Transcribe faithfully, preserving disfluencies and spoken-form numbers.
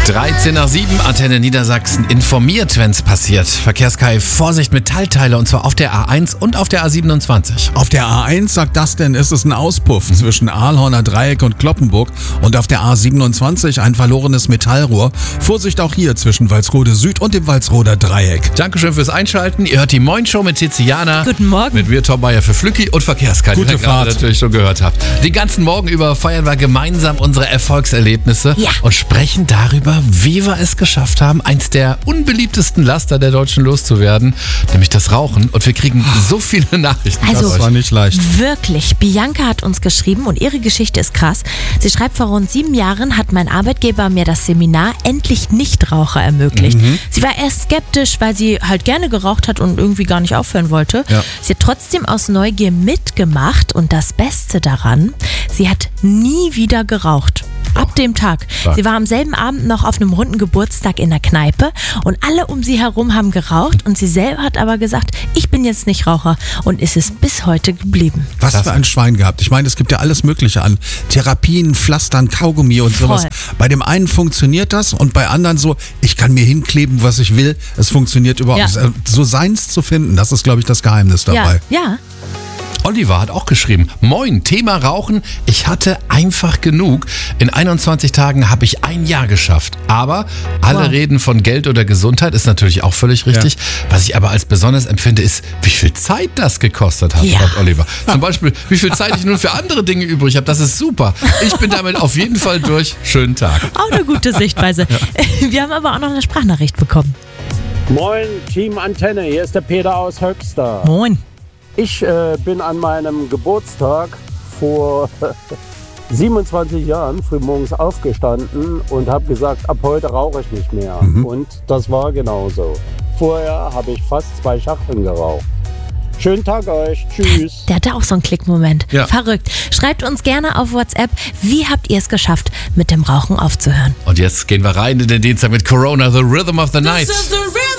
dreizehn nach sieben, Antenne Niedersachsen informiert, wenn es passiert. Verkehrskai, Vorsicht mit Teilteile und zwar auf der A eins und auf der A siebenundzwanzig. Auf der A eins, sagt das denn, ist es ein Auspuff zwischen Ahlhorner Dreieck und Kloppenburg und auf der A siebenundzwanzig ein verlorenes Metallrohr. Vorsicht auch hier zwischen Walsrode Süd und dem Walsroder Dreieck. Dankeschön fürs Einschalten. Ihr hört die Moin Show mit Tiziana. Guten Morgen. Mit mir, Tom Bayer für Flücki und Verkehrskai, Gute wie ihr gerade Fahrt. natürlich schon gehört habt. Den ganzen Morgen über feiern wir gemeinsam unsere Erfolgserlebnisse Ja. und sprechen darüber, wie wir es geschafft haben, eins der unbeliebtesten Laster der Deutschen loszuwerden, nämlich das Rauchen. Und wir kriegen so viele Nachrichten. Also- Das war nicht leicht. Wirklich, Bianca hat uns geschrieben und ihre Geschichte ist krass. Sie schreibt, vor rund sieben Jahren hat mein Arbeitgeber mir das Seminar Endlich Nichtraucher ermöglicht. Mhm. Sie war erst skeptisch, weil sie halt gerne geraucht hat und irgendwie gar nicht aufhören wollte. Ja. Sie hat trotzdem aus Neugier mitgemacht und das Beste daran, sie hat nie wieder geraucht. Ab dem Tag. Stark. Sie war am selben Abend noch auf einem runden Geburtstag in der Kneipe und alle um sie herum haben geraucht und sie selber hat aber gesagt, ich bin jetzt nicht Raucher und ist es bis heute geblieben. Was Klasse. für ein Schwein gehabt. Ich meine, es gibt ja alles Mögliche an Therapien, Pflastern, Kaugummi und Voll. sowas. Bei dem einen funktioniert das und bei anderen so, ich kann mir hinkleben, was ich will. Es funktioniert überhaupt Ja. nicht. So seins zu finden, das ist, glaube ich, das Geheimnis dabei. Ja, ja. Oliver hat auch geschrieben, moin, Thema Rauchen, ich hatte einfach genug. In einundzwanzig Tagen habe ich ein Jahr geschafft. Aber alle Wow. reden von Geld oder Gesundheit, ist natürlich auch völlig richtig. Was ich aber als besonders empfinde, ist, wie viel Zeit das gekostet hat, Ja. schreibt Oliver. Zum Beispiel, wie viel Zeit ich nun für andere Dinge übrig habe, das ist super. Ich bin damit auf jeden Fall durch. Schönen Tag. Auch eine gute Sichtweise. Wir haben aber auch noch eine Sprachnachricht bekommen. Moin, Team Antenne, hier ist der Peter aus Höxter. Moin. Ich äh, bin an meinem Geburtstag vor siebenundzwanzig Jahren frühmorgens aufgestanden und habe gesagt, ab heute rauche ich nicht mehr. Und das war genauso. Vorher habe ich fast zwei Schachteln geraucht. Schönen Tag euch, tschüss. Der hatte auch so einen Klickmoment. Ja. Verrückt. Schreibt uns gerne auf WhatsApp, wie habt ihr es geschafft, mit dem Rauchen aufzuhören? Und jetzt gehen wir rein in den Dienstag mit Corona, The Rhythm of the Night.